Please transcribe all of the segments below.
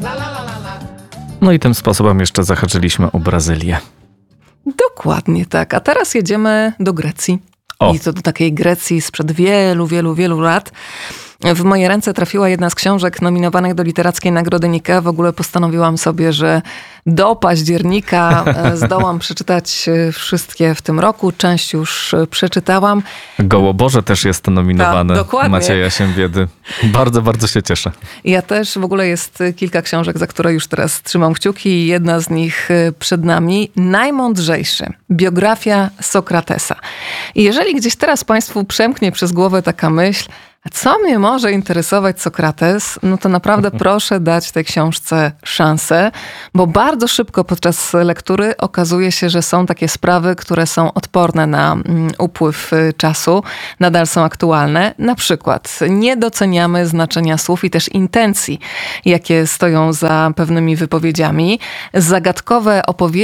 No i tym sposobem jeszcze zahaczyliśmy o Brazylię. Dokładnie tak. A teraz jedziemy do Grecji. O. I to do takiej Grecji sprzed wielu, wielu, wielu lat. W moje ręce trafiła jedna z książek nominowanych do Literackiej Nagrody Nike. W ogóle postanowiłam sobie, że do października zdołam przeczytać wszystkie w tym roku. Część już przeczytałam. Gołoborze też jest nominowane. Dokładnie. Macieja Siembiedy. Bardzo, bardzo się cieszę. Ja też. W ogóle jest kilka książek, za które już teraz trzymam kciuki. I jedna z nich przed nami. Najmądrzejszy. Biografia Sokratesa. I jeżeli gdzieś teraz Państwu przemknie przez głowę taka myśl, co mnie może interesować Sokrates, no to naprawdę proszę dać tej książce szansę, bo bardzo szybko podczas lektury okazuje się, że są takie sprawy, które są odporne na upływ czasu, nadal są aktualne. Na przykład nie doceniamy znaczenia słów i też intencji, jakie stoją za pewnymi wypowiedziami. Zagadkowe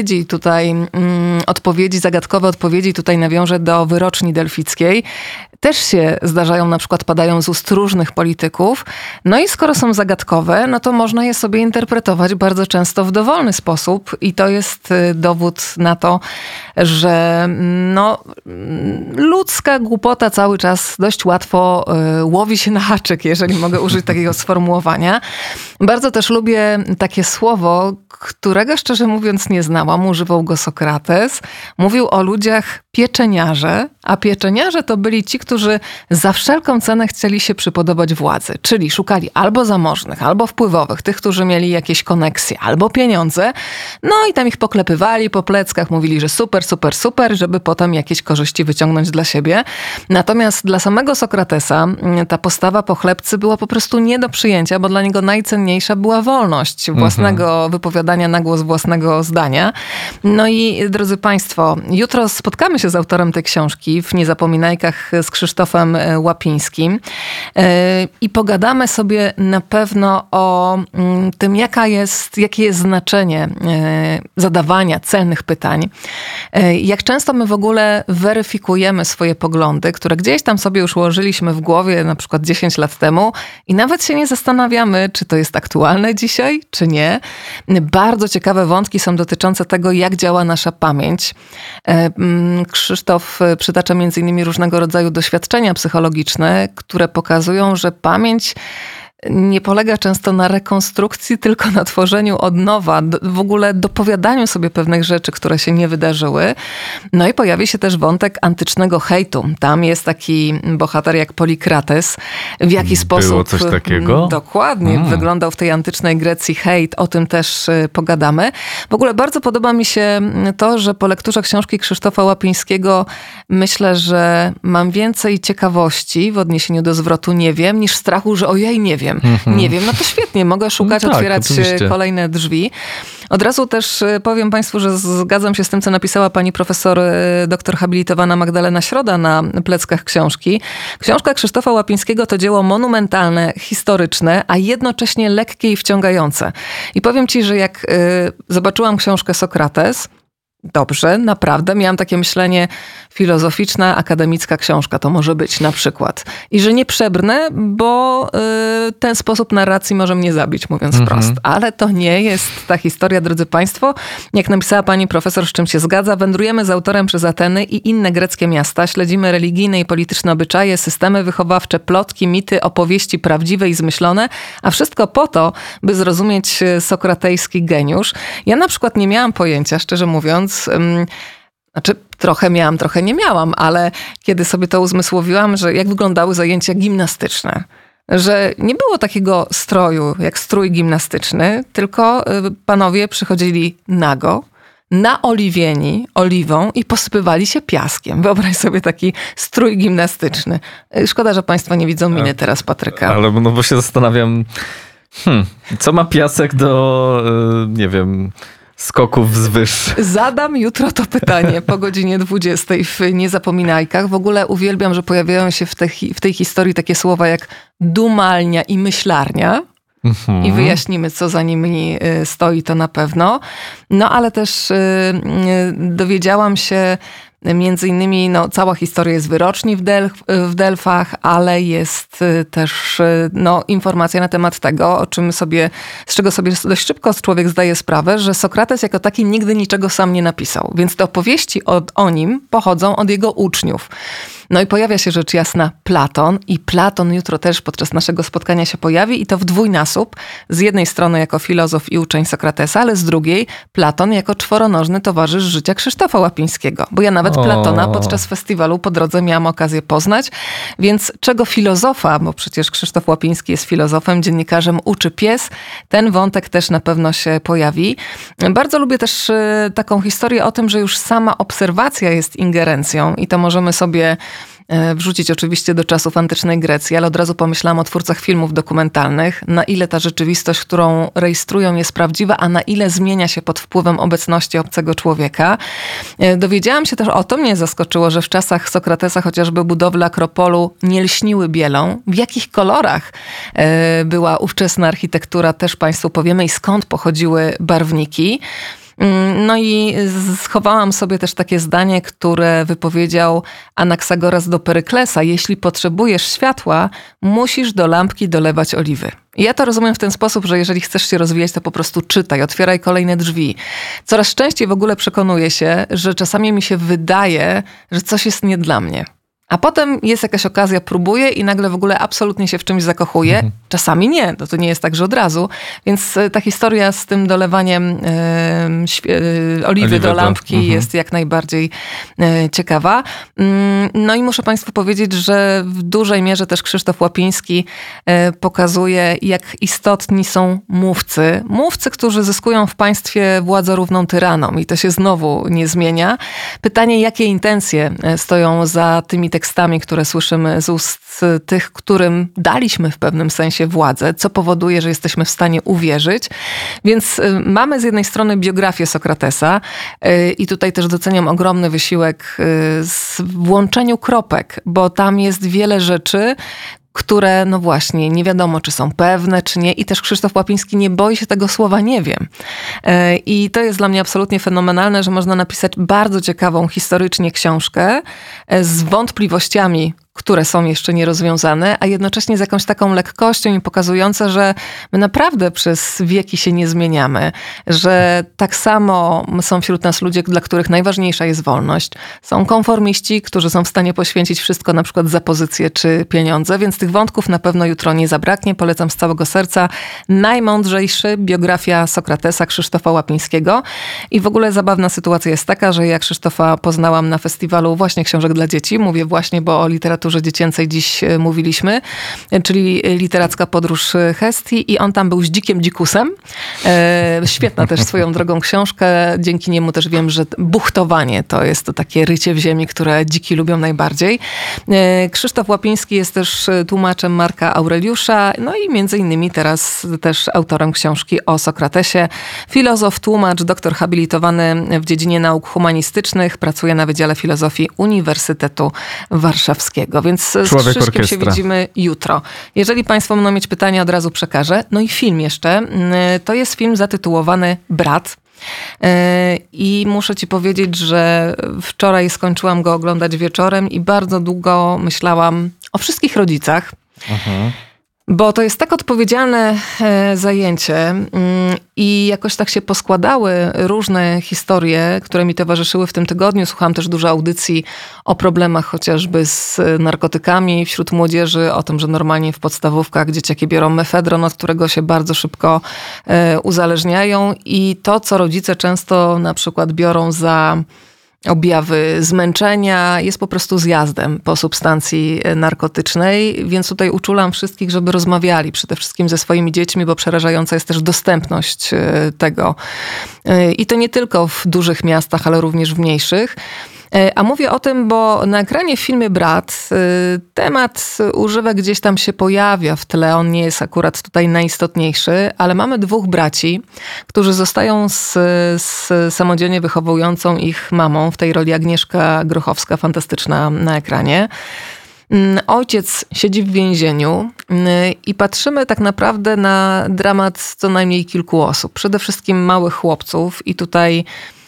odpowiedzi tutaj nawiążę do wyroczni delfickiej. Też się zdarzają, na przykład padają z ust różnych polityków. No i skoro są zagadkowe, no to można je sobie interpretować bardzo często w dowolny sposób i to jest dowód na to, że no, ludzka głupota cały czas dość łatwo łowi się na haczyk, jeżeli mogę użyć takiego sformułowania. Bardzo też lubię takie słowo, którego szczerze mówiąc nie znałam. Używał go Sokrates. Mówił o ludziach pieczeniarze, a pieczeniarze to byli ci, którzy za wszelką cenę chcieli się przypodobać władzy. Czyli szukali albo zamożnych, albo wpływowych, tych, którzy mieli jakieś koneksje, albo pieniądze. No i tam ich poklepywali po pleckach, mówili, że super, super, super, żeby potem jakieś korzyści wyciągnąć dla siebie. Natomiast dla samego Sokratesa ta postawa pochlebcy była po prostu nie do przyjęcia, bo dla niego najcenniejsza była wolność własnego wypowiadania na głos własnego zdania. No i drodzy Państwo, jutro spotkamy się z autorem tej książki w Niezapominajkach z Krzysztofem Łapińskim i pogadamy sobie na pewno o tym, jakie jest znaczenie zadawania celnych pytań. Jak często my w ogóle weryfikujemy swoje poglądy, które gdzieś tam sobie już ułożyliśmy w głowie na przykład 10 lat temu i nawet się nie zastanawiamy, czy to jest aktualne dzisiaj, czy nie. Bardzo ciekawe wątki są dotyczące tego, jak działa nasza pamięć. Krzysztof przytacza między innymi różnego rodzaju doświadczenia psychologiczne, które pokazują, że pamięć nie polega często na rekonstrukcji, tylko na tworzeniu od nowa, w ogóle dopowiadaniu sobie pewnych rzeczy, które się nie wydarzyły. No i pojawi się też wątek antycznego hejtu. Tam jest taki bohater jak Polikrates. W jaki sposób... Było coś takiego? Dokładnie. Wyglądał w tej antycznej Grecji hejt. O tym też pogadamy. W ogóle bardzo podoba mi się to, że po lekturze książki Krzysztofa Łapińskiego myślę, że mam więcej ciekawości w odniesieniu do zwrotu nie wiem, niż strachu, że ojej, nie wiem. Nie wiem, no to świetnie, mogę szukać, tak, otwierać oczywiście. kolejne drzwi. Od razu też powiem Państwu, że zgadzam się z tym, co napisała pani profesor doktor habilitowana Magdalena Środa na pleckach książki. Książka Krzysztofa Łapińskiego to dzieło monumentalne, historyczne, a jednocześnie lekkie i wciągające. I powiem Ci, że jak zobaczyłam książkę Sokrates, dobrze, naprawdę. Miałam takie myślenie filozoficzna, akademicka książka to może być na przykład. I że nie przebrnę, bo ten sposób narracji może mnie zabić, mówiąc wprost. Ale to nie jest ta historia, drodzy Państwo. Jak napisała pani profesor, z czym się zgadza, wędrujemy z autorem przez Ateny i inne greckie miasta, śledzimy religijne i polityczne obyczaje, systemy wychowawcze, plotki, mity, opowieści prawdziwe i zmyślone, a wszystko po to, by zrozumieć sokratejski geniusz. Ja na przykład nie miałam pojęcia, szczerze mówiąc, znaczy trochę miałam, trochę nie miałam, ale kiedy sobie to uzmysłowiłam, że jak wyglądały zajęcia gimnastyczne, że nie było takiego stroju jak strój gimnastyczny, tylko panowie przychodzili nago, naoliwieni oliwą i posypywali się piaskiem. Wyobraź sobie taki strój gimnastyczny. Szkoda, że Państwo nie widzą miny teraz Patryka. Ale no bo się zastanawiam, co ma piasek do, nie wiem... skoków z wyż. Zadam jutro to pytanie po godzinie 20 w Niezapominajkach. W ogóle uwielbiam, że pojawiają się w tej historii takie słowa jak dumalnia i myślarnia. I wyjaśnimy, co za nimi stoi, to na pewno. No ale też dowiedziałam się Między innymi cała historia jest wyroczni w Delfach, ale jest też informacja na temat tego, z czego sobie dość szybko człowiek zdaje sprawę, że Sokrates jako taki nigdy niczego sam nie napisał. Więc te opowieści o nim pochodzą od jego uczniów. No i pojawia się rzecz jasna Platon i Platon jutro też podczas naszego spotkania się pojawi i to w dwójnasób. Z jednej strony jako filozof i uczeń Sokratesa, ale z drugiej Platon jako czworonożny towarzysz życia Krzysztofa Łapińskiego. Bo ja nawet Platona podczas festiwalu po drodze miałam okazję poznać. Więc czego filozofa, bo przecież Krzysztof Łapiński jest filozofem, dziennikarzem, uczy pies, ten wątek też na pewno się pojawi. Bardzo lubię też taką historię o tym, że już sama obserwacja jest ingerencją i to możemy sobie wrzucić oczywiście do czasów antycznej Grecji, ale od razu pomyślałam o twórcach filmów dokumentalnych, na ile ta rzeczywistość, którą rejestrują, jest prawdziwa, a na ile zmienia się pod wpływem obecności obcego człowieka. Dowiedziałam się też, to mnie zaskoczyło, że w czasach Sokratesa chociażby budowle Akropolu nie lśniły bielą. W jakich kolorach była ówczesna architektura, też Państwu powiemy, i skąd pochodziły barwniki. No i schowałam sobie też takie zdanie, które wypowiedział Anaksagoras do Peryklesa. Jeśli potrzebujesz światła, musisz do lampki dolewać oliwy. I ja to rozumiem w ten sposób, że jeżeli chcesz się rozwijać, to po prostu czytaj, otwieraj kolejne drzwi. Coraz częściej w ogóle przekonuję się, że czasami mi się wydaje, że coś jest nie dla mnie. A potem jest jakaś okazja, próbuję i nagle w ogóle absolutnie się w czymś zakochuję. Czasami nie, to nie jest tak, że od razu. Więc ta historia z tym dolewaniem oliwy do lampki jest jak najbardziej ciekawa. No i muszę Państwu powiedzieć, że w dużej mierze też Krzysztof Łapiński pokazuje, jak istotni są mówcy. Mówcy, którzy zyskują w państwie władzę równą tyranom i to się znowu nie zmienia. Pytanie, jakie intencje stoją za tymi tekstami, które słyszymy z ust tych, którym daliśmy w pewnym sensie władzę, co powoduje, że jesteśmy w stanie uwierzyć. Więc mamy z jednej strony biografię Sokratesa i tutaj też doceniam ogromny wysiłek w włączeniu kropek, bo tam jest wiele rzeczy, które, no właśnie, nie wiadomo, czy są pewne, czy nie. I też Krzysztof Łapiński nie boi się tego słowa "nie wiem". I to jest dla mnie absolutnie fenomenalne, że można napisać bardzo ciekawą historycznie książkę z wątpliwościami, które są jeszcze nierozwiązane, a jednocześnie z jakąś taką lekkością i pokazujące, że my naprawdę przez wieki się nie zmieniamy, że tak samo są wśród nas ludzie, dla których najważniejsza jest wolność. Są konformiści, którzy są w stanie poświęcić wszystko na przykład za pozycję czy pieniądze, więc tych wątków na pewno jutro nie zabraknie. Polecam z całego serca. Najmądrzejszy, biografia Sokratesa, Krzysztofa Łapińskiego. I w ogóle zabawna sytuacja jest taka, że ja Krzysztofa poznałam na festiwalu właśnie książek dla dzieci. Mówię właśnie, bo o literaturze dziecięcej dziś mówiliśmy, czyli Literacka podróż Hestii i on tam był z Dzikiem Dzikusem. Świetna też swoją drogą książka. Dzięki niemu też wiem, że buchtowanie to jest to takie rycie w ziemi, które dziki lubią najbardziej. Krzysztof Łapiński jest też tłumaczem Marka Aureliusza, no i między innymi teraz też autorem książki o Sokratesie. Filozof, tłumacz, doktor habilitowany w dziedzinie nauk humanistycznych, pracuje na Wydziale Filozofii Uniwersytetu Warszawskiego. Więc z Krzyszkiem się widzimy jutro. Jeżeli Państwo będą mieć pytania, od razu przekażę. No i film jeszcze. To jest film zatytułowany Brat. I muszę Ci powiedzieć, że wczoraj skończyłam go oglądać wieczorem i bardzo długo myślałam o wszystkich rodzicach. Bo to jest tak odpowiedzialne zajęcie i jakoś tak się poskładały różne historie, które mi towarzyszyły w tym tygodniu. Słuchałam też dużo audycji o problemach chociażby z narkotykami wśród młodzieży, o tym, że normalnie w podstawówkach dzieciaki biorą mefedron, od którego się bardzo szybko uzależniają i to, co rodzice często na przykład biorą za objawy zmęczenia, jest po prostu zjazdem po substancji narkotycznej, więc tutaj uczulam wszystkich, żeby rozmawiali przede wszystkim ze swoimi dziećmi, bo przerażająca jest też dostępność tego. I to nie tylko w dużych miastach, ale również w mniejszych. A mówię o tym, bo na ekranie w filmie Brat temat używek gdzieś tam się pojawia w tle. On nie jest akurat tutaj najistotniejszy, ale mamy dwóch braci, którzy zostają z samodzielnie wychowującą ich mamą, w tej roli Agnieszka Grochowska, fantastyczna na ekranie. Ojciec siedzi w więzieniu i patrzymy tak naprawdę na dramat co najmniej kilku osób. Przede wszystkim małych chłopców i tutaj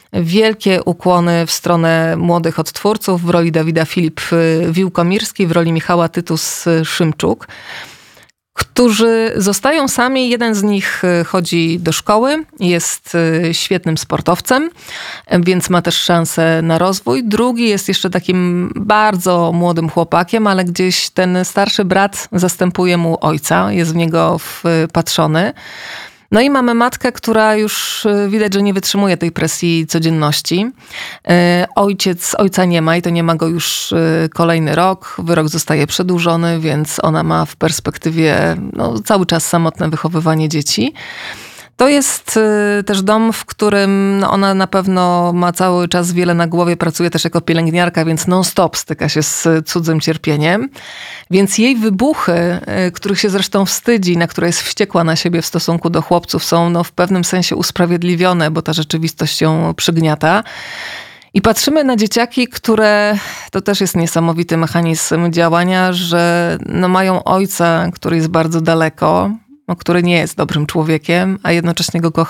Wielkie ukłony w stronę młodych odtwórców. W roli Dawida Filip Wiłkomirski, w roli Michała Tytus Szymczuk, którzy zostają sami. Jeden z nich chodzi do szkoły, jest świetnym sportowcem, więc ma też szansę na rozwój. Drugi jest jeszcze takim bardzo młodym chłopakiem, ale gdzieś ten starszy brat zastępuje mu ojca, jest w niego wpatrzony. No i mamy matkę, która już widać, że nie wytrzymuje tej presji codzienności. Ojca nie ma i to nie ma go już kolejny rok. Wyrok zostaje przedłużony, więc ona ma w perspektywie cały czas samotne wychowywanie dzieci. To jest też dom, w którym ona na pewno ma cały czas wiele na głowie, pracuje też jako pielęgniarka, więc non-stop styka się z cudzym cierpieniem. Więc jej wybuchy, których się zresztą wstydzi, na które jest wściekła na siebie w stosunku do chłopców, są w pewnym sensie usprawiedliwione, bo ta rzeczywistość ją przygniata. I patrzymy na dzieciaki, które, to też jest niesamowity mechanizm działania, że mają ojca, który jest bardzo daleko, który nie jest dobrym człowiekiem, a jednocześnie go kocha